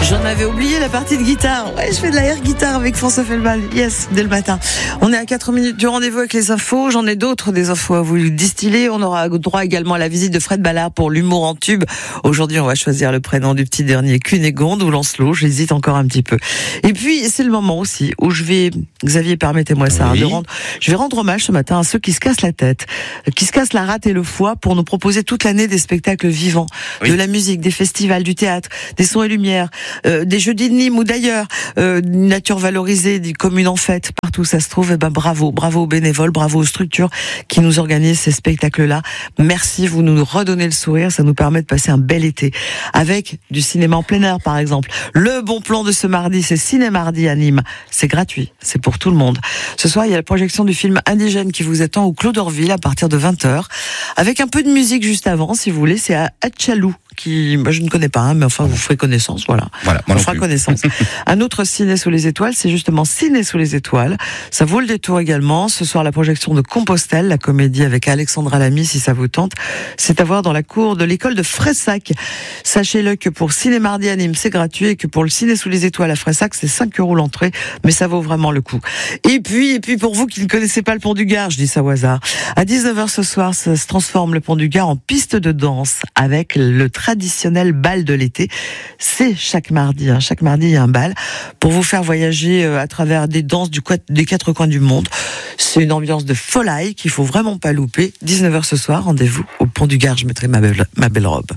J'en avais oublié la partie de guitare. Ouais, je fais de la air guitare avec François Feldman. Yes, dès le matin. On est à 4 minutes du rendez-vous avec les infos. J'en ai d'autres, des infos à vous distiller. On aura droit également à la visite de Fred Ballard pour l'humour en tube. Aujourd'hui, on va choisir le prénom du petit dernier, Cunégonde ou Lancelot. J'hésite encore un petit peu. Et puis, c'est le moment aussi où Xavier, permettez-moi ça, oui. Je vais rendre hommage ce matin à ceux qui se cassent la tête, qui se cassent la rate et le foie pour nous proposer toute l'année des spectacles vivants, Oui. de la musique, des festivals, du théâtre, des sons et lumières, des jeudis de Nîmes ou d'ailleurs, nature valorisée, des communes en fête, partout où ça se trouve. Bravo aux bénévoles, bravo aux structures qui nous organisent ces spectacles-là. Merci, vous nous redonnez le sourire, ça nous permet de passer un bel été. Avec du cinéma en plein air, par exemple. Le bon plan de ce mardi, c'est Ciné-Mardi à Nîmes. C'est gratuit, c'est pour tout le monde. Ce soir, il y a la projection du film Indigène qui vous attend au Clos d'Orville à partir de 20h. Avec un peu de musique juste avant, si vous voulez, c'est à Hatchalou. Moi je ne connais pas, mais enfin vous ferez connaissance, voilà. On fera connaissance. Un autre ciné sous les étoiles, c'est justement Ciné sous les étoiles. Ça vaut le détour également. Ce soir, la projection de Compostelle, la comédie avec Alexandra Lamy, si ça vous tente. C'est à voir dans la cour de l'école de Fressac. Sachez-le que pour Ciné-Mardi à Nîmes, c'est gratuit et que pour le Ciné sous les étoiles à Fressac, c'est 5 € l'entrée, mais ça vaut vraiment le coup. Et puis pour vous qui ne connaissez pas le Pont du Gard, je dis ça au hasard, à 19h ce soir, ça se transforme le Pont du Gard en piste de danse avec le traditionnel bal de l'été. C'est chaque mardi, chaque mardi il y a un bal pour vous faire voyager à travers des danses des 4 coins du monde. C'est une ambiance de folie qu'il faut vraiment pas louper. 19h ce soir, rendez-vous au Pont du Gard, je mettrai ma belle robe.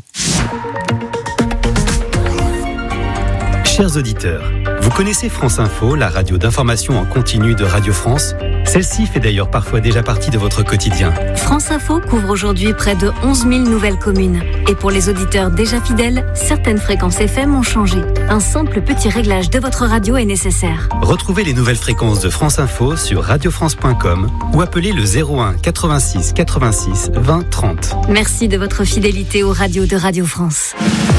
Chers auditeurs, vous connaissez France Info, la radio d'information en continu de Radio France? Celle-ci fait d'ailleurs parfois déjà partie de votre quotidien. France Info couvre aujourd'hui près de 11 000 nouvelles communes. Et pour les auditeurs déjà fidèles, certaines fréquences FM ont changé. Un simple petit réglage de votre radio est nécessaire. Retrouvez les nouvelles fréquences de France Info sur radiofrance.com ou appelez le 01 86 86 20 30. Merci de votre fidélité aux radios de Radio France.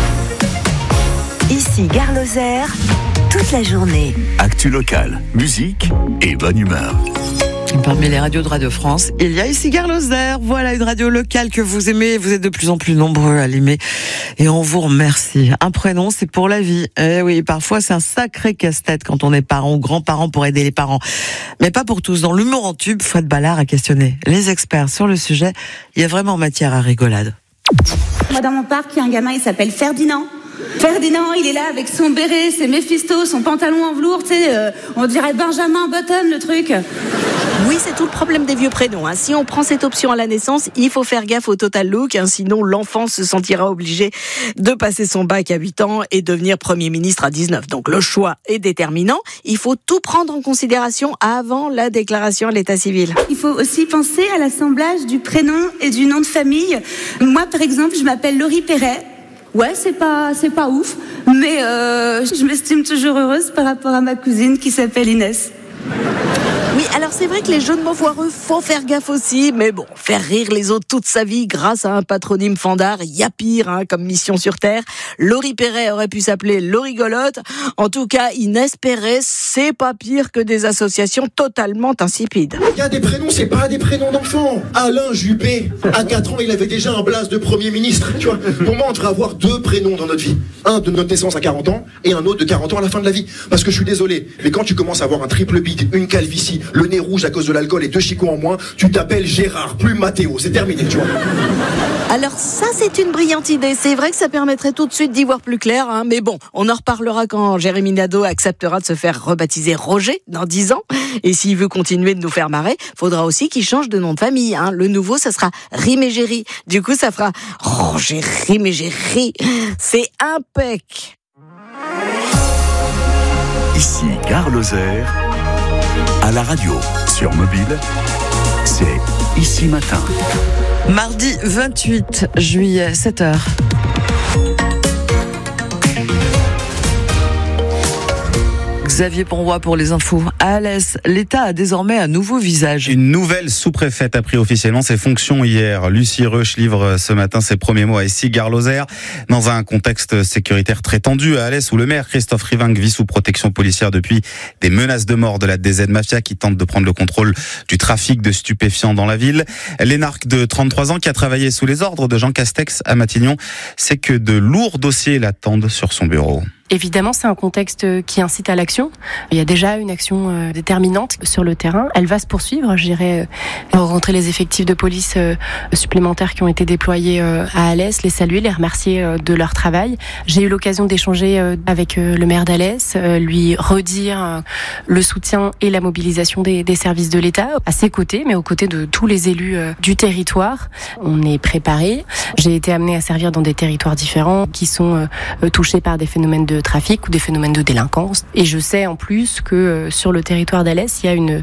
Ici Gare Lozère, toute la journée. Actu locale, musique et bonne humeur. Parmi les radios de Radio France, il y a ici Gare Lozère. Voilà une radio locale que vous aimez. Vous êtes de plus en plus nombreux à l'aimer. Et on vous remercie. Un prénom, c'est pour la vie. Eh oui, parfois c'est un sacré casse-tête quand on est parent ou grand-parent pour aider les parents. Mais pas pour tous. Dans l'humour en tube, Fred Ballard a questionné les experts sur le sujet. Il y a vraiment matière à rigolade. Moi, dans mon parc, il y a un gamin, il s'appelle Ferdinand. Ferdinand, il est là avec son béret, ses Méphisto, son pantalon en velours, tu sais, on dirait Benjamin Button, le truc. Oui, c'est tout le problème des vieux prénoms. Si on prend cette option à la naissance, il faut faire gaffe au total look, sinon l'enfant se sentira obligé de passer son bac à 8 ans et devenir Premier ministre à 19. Donc le choix est déterminant. Il faut tout prendre en considération avant la déclaration à l'état civil. Il faut aussi penser à l'assemblage du prénom et du nom de famille. Moi, par exemple, je m'appelle Laurie Perret. Ouais, c'est pas ouf, mais je m'estime toujours heureuse par rapport à ma cousine qui s'appelle Inès. Oui, alors c'est vrai que les jeux de mots foireux, faut faire gaffe aussi, mais bon, faire rire les autres toute sa vie grâce à un patronyme fandard, y a pire comme mission sur Terre. Laurie Perret aurait pu s'appeler Laurie Golotte. En tout cas, Inès Perret, c'est pas pire que des associations totalement insipides. Il y a des prénoms, c'est pas des prénoms d'enfants. Alain Juppé, à 4 ans, il avait déjà un blase de Premier ministre. Tu vois, pour moi, on devrait avoir 2 prénoms dans notre vie. Un de notre naissance à 40 ans et un autre de 40 ans à la fin de la vie. Parce que je suis désolé, mais quand tu commences à avoir un triple bide, une calvitie, le nez rouge à cause de l'alcool et 2 chicots en moins, tu t'appelles Gérard, plus Mathéo, c'est terminé, tu vois. Alors ça, c'est une brillante idée. C'est vrai que ça permettrait tout de suite d'y voir plus clair, mais bon, on en reparlera quand Jérémy Nadeau acceptera de se faire rebaptiser Roger dans 10 ans. Et s'il veut continuer de nous faire marrer, faudra aussi qu'il change de nom de famille. Le nouveau, ça sera Rimégéry. Du coup, ça fera Roger Rimégéry. C'est impec. Ici Gare Lozère, à la radio, sur mobile, c'est Ici Matin. Mardi 28 juillet, 7h. Xavier Ponroy pour les infos. À Alès, l'État a désormais un nouveau visage. Une nouvelle sous-préfète a pris officiellement ses fonctions hier. Lucie Reusch livre ce matin ses premiers mots à ici Gare Lozère, dans un contexte sécuritaire très tendu à Alès, où le maire Christophe Rivingue vit sous protection policière depuis des menaces de mort de la DZ Mafia qui tente de prendre le contrôle du trafic de stupéfiants dans la ville. L'énarque de 33 ans qui a travaillé sous les ordres de Jean Castex à Matignon sait que de lourds dossiers l'attendent sur son bureau. Évidemment, c'est un contexte qui incite à l'action. Il y a déjà une action déterminante sur le terrain. Elle va se poursuivre. J'irai rencontrer les effectifs de police supplémentaires qui ont été déployés à Alès, les saluer, les remercier de leur travail. J'ai eu l'occasion d'échanger avec le maire d'Alès, lui redire le soutien et la mobilisation des services de l'État à ses côtés, mais aux côtés de tous les élus du territoire. On est préparé. J'ai été amenée à servir dans des territoires différents qui sont touchés par des phénomènes de trafic ou des phénomènes de délinquance. Et je sais en plus que sur le territoire d'Alès, il y a une